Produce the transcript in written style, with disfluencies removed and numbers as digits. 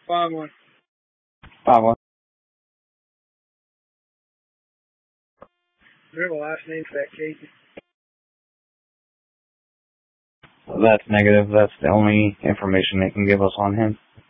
5-1. 5-1. Do you have a last name for that Casey? That's negative. That's the only information they can give us on him.